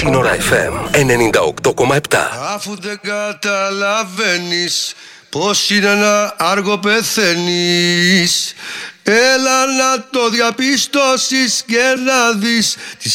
Σύνορα FM 98,7. Αφού δεν καταλαβαίνεις πως είναι ένα άργο πεθαίνεις, έλα να το διαπιστώσεις και να δεις